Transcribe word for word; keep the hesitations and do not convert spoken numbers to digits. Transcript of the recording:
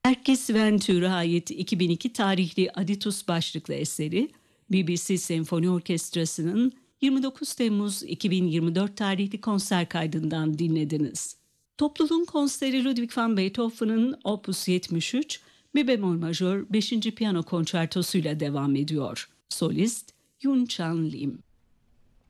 Erkis Ventür'e ait iki bin iki tarihli Aditus başlıklı eseri, B B C Senfoni Orkestrası'nın yirmi dokuz Temmuz iki bin yirmi dört tarihli konser kaydından dinlediniz. Topluluğun konseri Ludwig van Beethoven'ın Opus yetmiş üç, Mi bemol majör beşinci piyano konçertosuyla devam ediyor. Solist Yun Chan Lim.